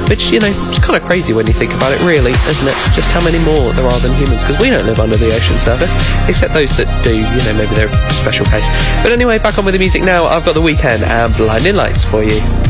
which, you know, it's kind of crazy when you think about it, really, isn't it? Just how many more there are than humans, because we don't live under the ocean surface, except those that do, you know, maybe they're a special case. But anyway, back on with the music now. I've got The Weeknd and Blinding Lights for you.